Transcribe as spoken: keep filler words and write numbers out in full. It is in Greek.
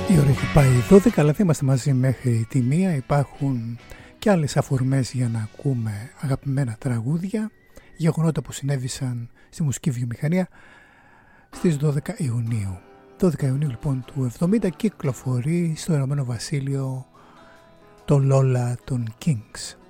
Η ώρα έχει πάει δώδεκα, αλλά θα είμαστε μαζί μέχρι τη μία. Υπάρχουν και άλλες αφορμές για να ακούμε αγαπημένα τραγούδια, γεγονότα που συνέβησαν στη μουσική βιομηχανία στις δώδεκα Ιουνίου. δώδεκα Ιουνίου λοιπόν του εβδομήντα κυκλοφορεί στο Ηνωμένο Βασίλειο το Lola των Kings.